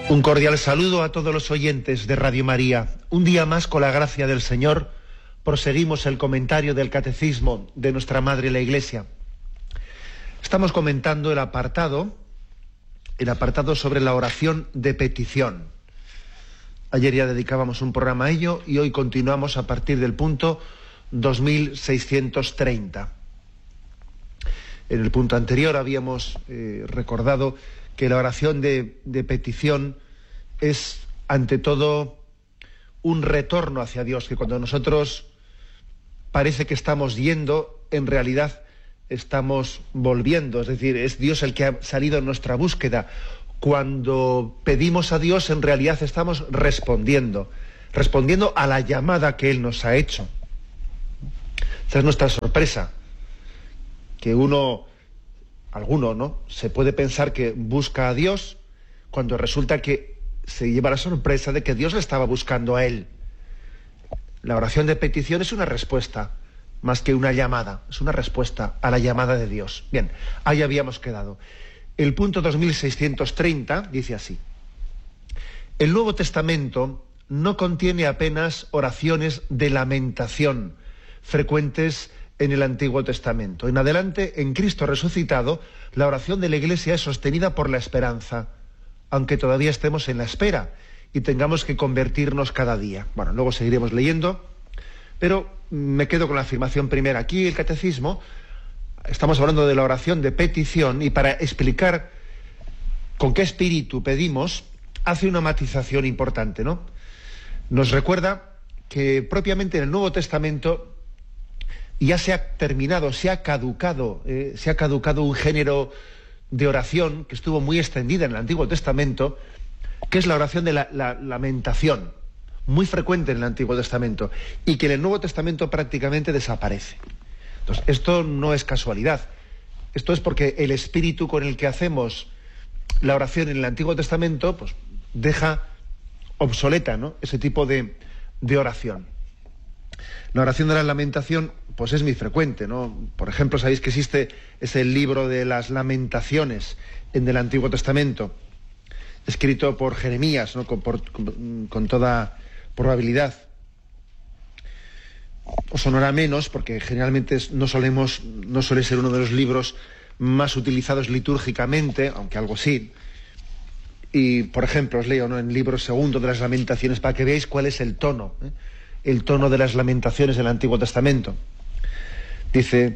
Un cordial saludo a todos los oyentes de Radio María. Un día más, con la gracia del Señor, proseguimos el comentario del Catecismo de nuestra Madre la Iglesia. Estamos comentando el apartado sobre la oración de petición. Ayer ya dedicábamos un programa a ello y hoy continuamos a partir del punto 2630. En el punto anterior habíamos recordado que la oración de petición es, ante todo, un retorno hacia Dios, que cuando nosotros parece que estamos yendo, en realidad estamos volviendo, es decir, es Dios el que ha salido en nuestra búsqueda. Cuando pedimos a Dios, en realidad estamos respondiendo a la llamada que Él nos ha hecho. Esa es nuestra sorpresa, que alguno, ¿no?, se puede pensar que busca a Dios cuando resulta que se lleva la sorpresa de que Dios le estaba buscando a él. La oración de petición es una respuesta, más que una llamada, es una respuesta a la llamada de Dios. Bien, ahí habíamos quedado. El punto 2630 dice así: el Nuevo Testamento no contiene apenas oraciones de lamentación frecuentes en el Antiguo Testamento. En adelante, en Cristo resucitado, la oración de la Iglesia es sostenida por la esperanza, aunque todavía estemos en la espera y tengamos que convertirnos cada día. Bueno, luego seguiremos leyendo, pero me quedo con la afirmación primera. Aquí el Catecismo, estamos hablando de la oración de petición, y para explicar con qué espíritu pedimos, hace una matización importante, ¿no? Nos recuerda que propiamente en el Nuevo Testamento ya se ha caducado un género de oración que estuvo muy extendida en el Antiguo Testamento, que es la oración de la lamentación, muy frecuente en el Antiguo Testamento, y que en el Nuevo Testamento prácticamente desaparece. Entonces, esto no es casualidad. Esto es porque el espíritu con el que hacemos la oración en el Antiguo Testamento, pues, deja obsoleta, ¿no?, ese tipo de oración. La oración de la lamentación, pues, es muy frecuente, ¿no? Por ejemplo, sabéis que existe ese libro de las Lamentaciones en el Antiguo Testamento, escrito por Jeremías, ¿no?, con toda probabilidad. Os sonará menos, porque generalmente no suele ser uno de los libros más utilizados litúrgicamente, aunque algo sí. Y, por ejemplo, os leo, ¿no?, en el libro segundo de las Lamentaciones, para que veáis cuál es el tono de las Lamentaciones del Antiguo Testamento. Dice: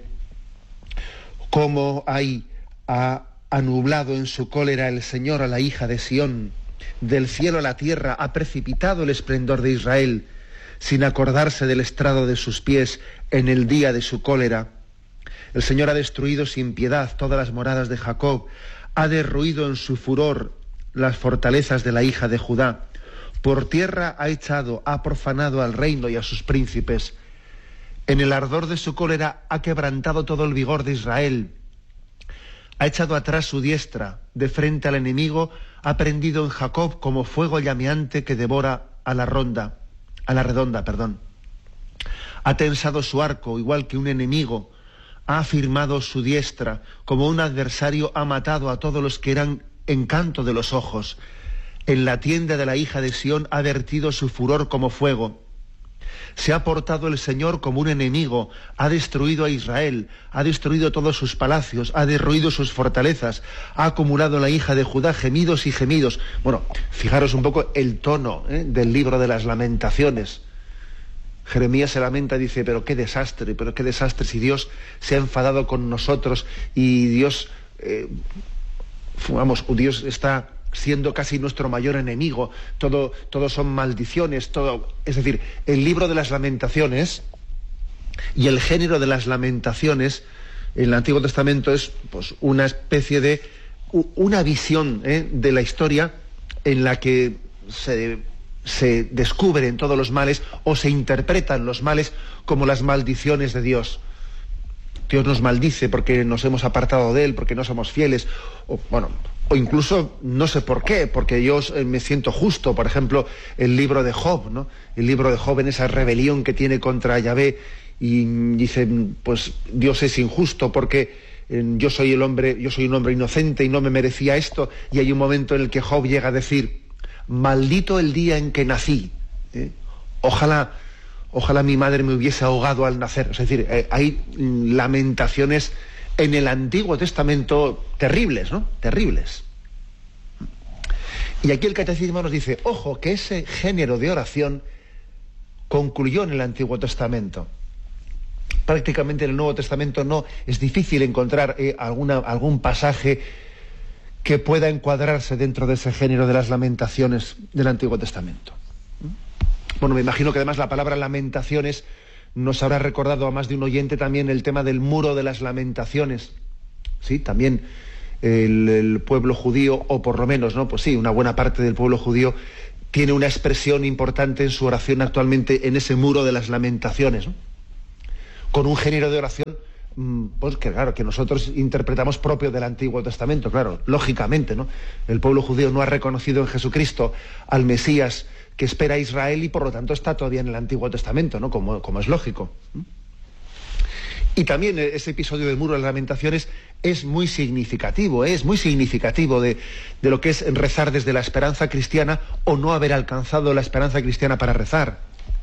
¿cómo ha nublado en su cólera el Señor a la hija de Sión? Del cielo a la tierra ha precipitado el esplendor de Israel, sin acordarse del estrado de sus pies en el día de su cólera. El Señor ha destruido sin piedad todas las moradas de Jacob, ha derruido en su furor las fortalezas de la hija de Judá. Por tierra ha profanado al reino y a sus príncipes. En el ardor de su cólera ha quebrantado todo el vigor de Israel. Ha echado atrás su diestra, de frente al enemigo, ha prendido en Jacob como fuego llameante que devora a la redonda. Ha tensado su arco, igual que un enemigo, ha afirmado su diestra, como un adversario ha matado a todos los que eran encanto de los ojos. En la tienda de la hija de Sión ha vertido su furor como fuego. Se ha portado el Señor como un enemigo, ha destruido a Israel, ha destruido todos sus palacios, ha derruido sus fortalezas, ha acumulado la hija de Judá gemidos y gemidos. Bueno, fijaros un poco el tono del libro de las Lamentaciones. Jeremías se lamenta, dice: pero qué desastre si Dios se ha enfadado con nosotros y Dios está siendo casi nuestro mayor enemigo, todo son maldiciones, todo. Es decir, el libro de las Lamentaciones y el género de las lamentaciones en el Antiguo Testamento es, pues, una especie de una visión de la historia en la que se descubren todos los males, o se interpretan los males como las maldiciones de Dios. Dios nos maldice porque nos hemos apartado de Él, porque no somos fieles, o incluso no sé por qué, porque yo me siento justo. Por ejemplo, el libro de Job, ¿no? El libro de Job, en esa rebelión que tiene contra Yahvé, y dice, pues Dios es injusto porque yo soy un hombre inocente y no me merecía esto. Y hay un momento en el que Job llega a decir: maldito el día en que nací. Ojalá mi madre me hubiese ahogado al nacer. Es decir, hay lamentaciones en el Antiguo Testamento terribles, ¿no? Terribles. Y aquí el Catecismo nos dice, ojo, que ese género de oración concluyó en el Antiguo Testamento. Prácticamente en el Nuevo Testamento no es difícil encontrar algún pasaje que pueda encuadrarse dentro de ese género de las lamentaciones del Antiguo Testamento. Bueno, me imagino que además la palabra lamentaciones nos habrá recordado a más de un oyente también el tema del muro de las lamentaciones. Sí, también el pueblo judío, o por lo menos, ¿no? Pues sí, una buena parte del pueblo judío tiene una expresión importante en su oración actualmente en ese muro de las lamentaciones, ¿no? Con un género de oración, pues que claro, que nosotros interpretamos propio del Antiguo Testamento, claro, lógicamente, ¿no? El pueblo judío no ha reconocido en Jesucristo al Mesías que espera a Israel y por lo tanto está todavía en el Antiguo Testamento, ¿no? Como es lógico. Y también ese episodio del muro de las lamentaciones es muy significativo de lo que es rezar desde la esperanza cristiana o no haber alcanzado la esperanza cristiana para rezar.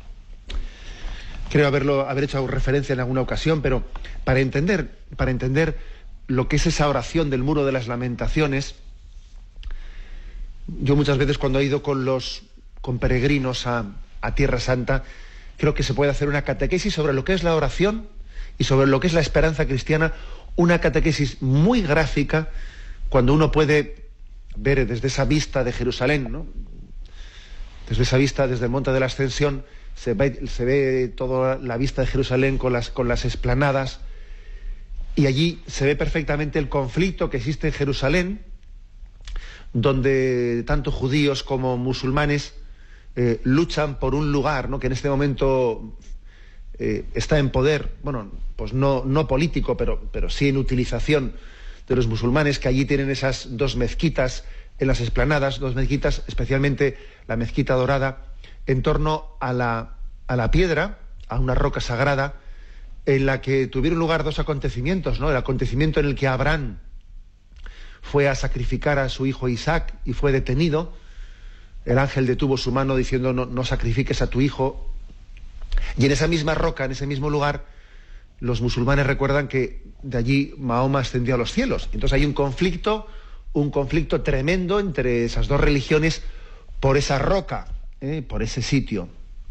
Creo haber hecho referencia en alguna ocasión, pero para entender lo que es esa oración del muro de las lamentaciones, yo muchas veces cuando he ido con peregrinos a Tierra Santa, creo que se puede hacer una catequesis sobre lo que es la oración y sobre lo que es la esperanza cristiana, una catequesis muy gráfica, cuando uno puede ver desde esa vista de Jerusalén, ¿no? Desde esa vista, desde el Monte de la Ascensión, se ve toda la vista de Jerusalén con las explanadas, y allí se ve perfectamente el conflicto que existe en Jerusalén, donde tanto judíos como musulmanes luchan por un lugar, ¿no? Que en este momento está en poder, bueno, pues no político, pero sí en utilización de los musulmanes, que allí tienen esas dos mezquitas en las explanadas, dos mezquitas, especialmente la mezquita dorada, en torno a la piedra, a una roca sagrada, en la que tuvieron lugar dos acontecimientos, ¿no? El acontecimiento en el que Abraham fue a sacrificar a su hijo Isaac y fue detenido. El ángel detuvo su mano diciendo no sacrifiques a tu hijo. Y en esa misma roca, en ese mismo lugar, los musulmanes recuerdan que de allí Mahoma ascendió a los cielos. Entonces hay un conflicto tremendo entre esas dos religiones por esa roca, por ese sitio.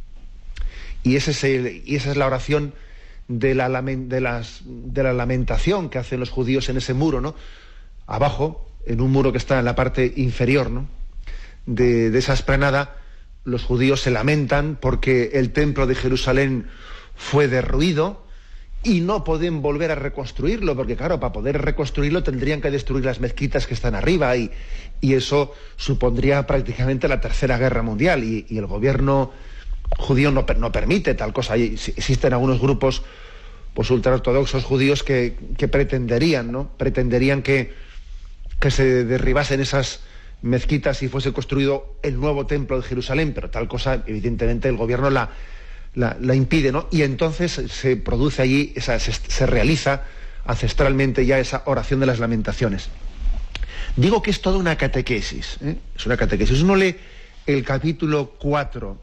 Y esa es la oración de la lamentación que hacen los judíos en ese muro, ¿no? Abajo, en un muro que está en la parte inferior, ¿no? de esa explanada, los judíos se lamentan porque el templo de Jerusalén fue derruido y no pueden volver a reconstruirlo, porque claro, para poder reconstruirlo tendrían que destruir las mezquitas que están arriba, y eso supondría prácticamente la Tercera Guerra Mundial, y el gobierno judío no permite tal cosa. Existen algunos grupos pues ultraortodoxos judíos que pretenderían que se derribasen esas mezquitas y fuese construido el nuevo templo de Jerusalén, pero tal cosa evidentemente el gobierno la impide, ¿no? Y entonces se produce allí, se realiza ancestralmente ya esa oración de las lamentaciones. Digo que es toda una catequesis, es una catequesis. Uno lee el capítulo 4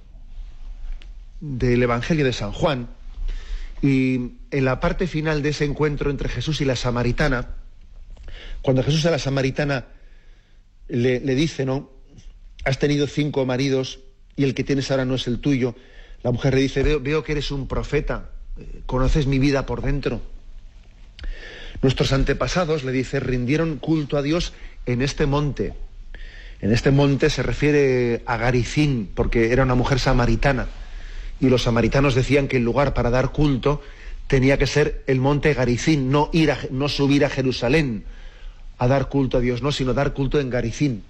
del Evangelio de San Juan, y en la parte final de ese encuentro entre Jesús y la samaritana, cuando Jesús a la samaritana le dice, ¿no? Has tenido 5 maridos y el que tienes ahora no es el tuyo. La mujer le dice, veo que eres un profeta, conoces mi vida por dentro. Nuestros antepasados, le dice, rindieron culto a Dios en este monte. En este monte se refiere a Garizim, porque era una mujer samaritana. Y los samaritanos decían que el lugar para dar culto tenía que ser el monte Garizim, no subir a Jerusalén a dar culto a Dios, no, sino dar culto en Garizim.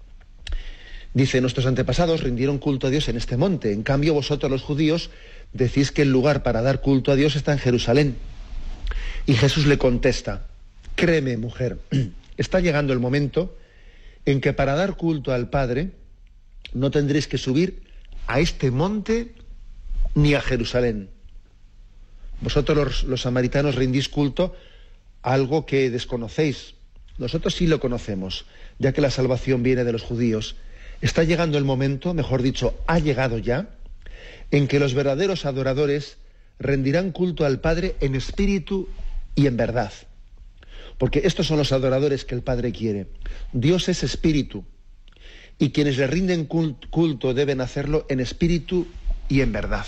Dice, nuestros antepasados rindieron culto a Dios en este monte. En cambio, vosotros los judíos decís que el lugar para dar culto a Dios está en Jerusalén. Y Jesús le contesta, créeme, mujer, está llegando el momento en que para dar culto al Padre no tendréis que subir a este monte ni a Jerusalén. Vosotros los samaritanos rindís culto a algo que desconocéis. Nosotros sí lo conocemos, ya que la salvación viene de los judíos. Está llegando el momento, mejor dicho, ha llegado ya, en que los verdaderos adoradores rendirán culto al Padre en espíritu y en verdad. Porque estos son los adoradores que el Padre quiere. Dios es espíritu, y quienes le rinden culto deben hacerlo en espíritu y en verdad.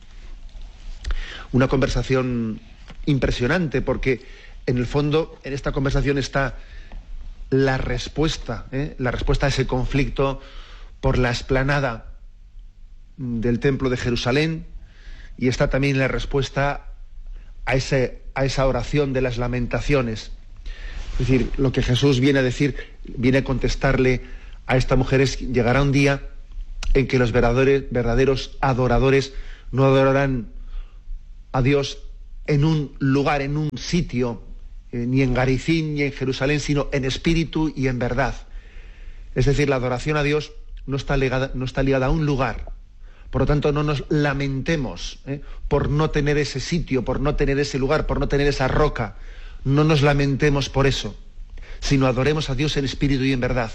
Una conversación impresionante, porque en el fondo en esta conversación está la respuesta a ese conflicto por la explanada del Templo de Jerusalén, y está también la respuesta a esa oración de las lamentaciones. Es decir, lo que Jesús viene a decir, viene a contestarle a esta mujer es: llegará un día en que los verdaderos adoradores no adorarán a Dios en un lugar, en un sitio, ni en Garicín ni en Jerusalén, sino en espíritu y en verdad. Es decir, la adoración a Dios no está ligada a un lugar. Por lo tanto, no nos lamentemos por no tener ese sitio, por no tener ese lugar, por no tener esa roca. No nos lamentemos por eso, sino adoremos a Dios en espíritu y en verdad.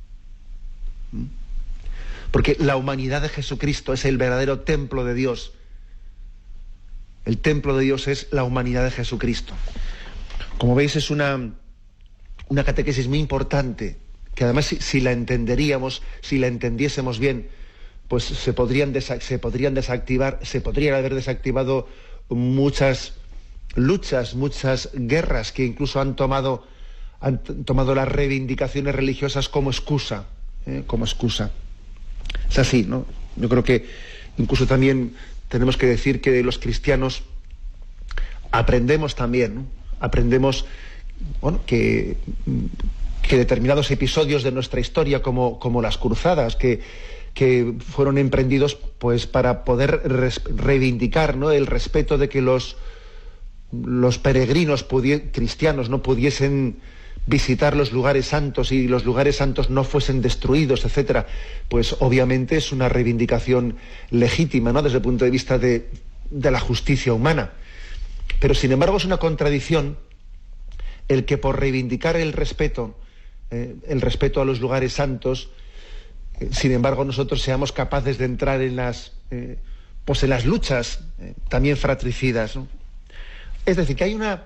Porque la humanidad de Jesucristo es el verdadero templo de Dios. El templo de Dios es la humanidad de Jesucristo. Como veis, es una catequesis muy importante, que además si la entenderíamos, si la entendiésemos bien, pues se podrían haber desactivado muchas luchas, muchas guerras que incluso han tomado las reivindicaciones religiosas como excusa. Es así, ¿no? Yo creo que incluso también tenemos que decir que los cristianos aprendemos también, ¿no? Aprendemos, bueno, que determinados episodios de nuestra historia, como las cruzadas, que fueron emprendidos pues para poder reivindicar, ¿no?, el respeto de que los peregrinos cristianos no pudiesen visitar los lugares santos y los lugares santos no fuesen destruidos, etcétera. Pues obviamente es una reivindicación legítima, ¿no?, desde el punto de vista de la justicia humana. Pero sin embargo es una contradicción el que por reivindicar el respeto a los lugares santos, sin embargo nosotros seamos capaces de entrar en las luchas también fratricidas, ¿no? Es decir, que hay una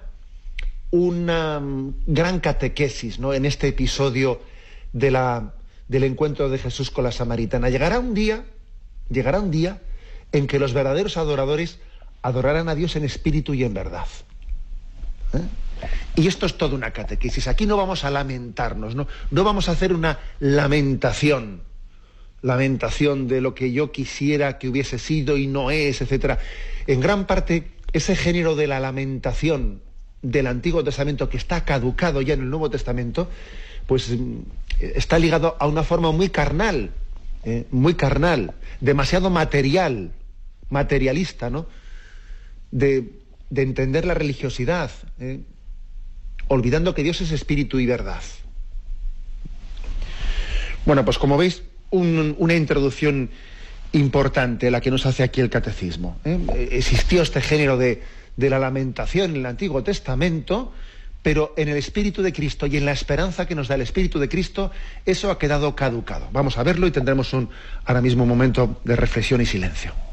gran catequesis, ¿no?, en este episodio del encuentro de Jesús con la samaritana. Llegará un día en que los verdaderos adoradores adorarán a Dios en espíritu y en verdad. Y esto es toda una catequesis. Aquí no vamos a lamentarnos, no vamos a hacer una lamentación de lo que yo quisiera que hubiese sido y no es, etcétera. En gran parte, ese género de la lamentación del Antiguo Testamento, que está caducado ya en el Nuevo Testamento, pues está ligado a una forma muy carnal, demasiado materialista, ¿no?, de entender la religiosidad, olvidando que Dios es espíritu y verdad. Bueno, pues como veis, una introducción importante la que nos hace aquí el catecismo. Existió este género de la lamentación en el Antiguo Testamento, pero en el Espíritu de Cristo y en la esperanza que nos da el Espíritu de Cristo, eso ha quedado caducado. Vamos a verlo y tendremos ahora mismo un momento de reflexión y silencio.